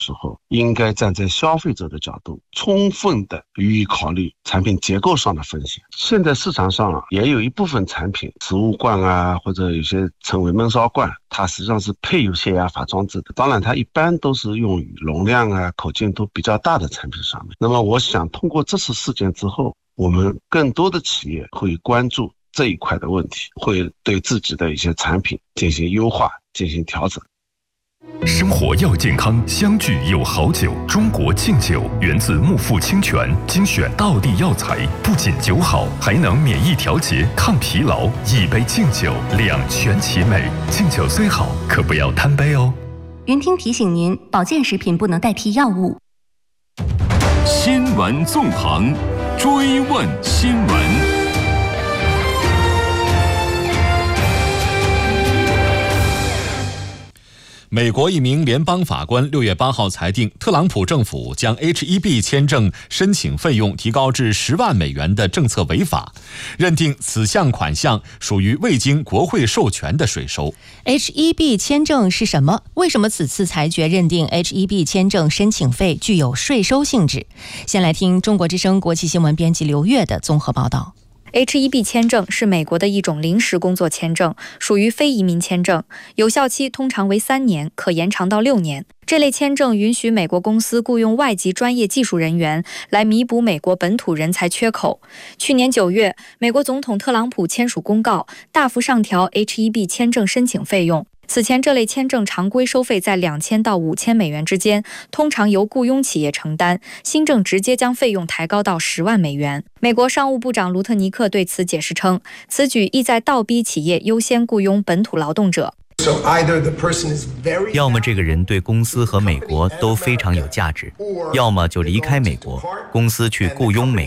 时候，应该站在消费者的角度，充分的予以考虑产品结构上的风险。现在市场上也有一部分产品，食物罐啊，或者有些称为焖烧罐，它实际上是配有泄压阀装置的。当然，它一般都是用于容量啊、口径都比较大的产品上面。那么，我想通过这次事件之后，我们更多的企业会关注这一块的问题，会对自己的一些产品进行优化、进行调整。 生活要健康，相聚有好酒。中国敬酒源自木富清泉，精选道地药材，不仅酒好，还能免疫调节、抗疲劳。一杯敬酒，两全其美。敬酒虽好，可不要贪杯哦。 云听提醒您，保健食品不能代替药物。 新闻纵横，追问新闻。 美国一名联邦法官6月8号裁定，特朗普政府将 H-1B 签证申请费用提高至10万美元的政策违法，认定此项款项属于未经国会授权的税收。 H-1B 签证是什么？为什么此次裁决认定 H-1B 签证申请费具有税收性质？先来听中国之声国际新闻编辑刘月的综合报道。 H-1B 签证是美国的一种临时工作签证，属于非移民签证，有效期通常为3年，可延长到6年。这类签证允许美国公司雇佣外籍专业技术人员来弥补美国本土人才缺口。去年9月，美国总统特朗普签署公告，大幅上调 H-1B 签证申请费用。此前这类签证常规收费在2000到5000美元之间，通常由雇佣企业承担。新政直接将费用抬高到10万美元。美国商务部长卢特尼克对此解释称，此举意在倒逼企业优先雇佣本土劳动者。 要么这个人对公司和美国都非常有价值，要么就离开美国，公司去雇佣美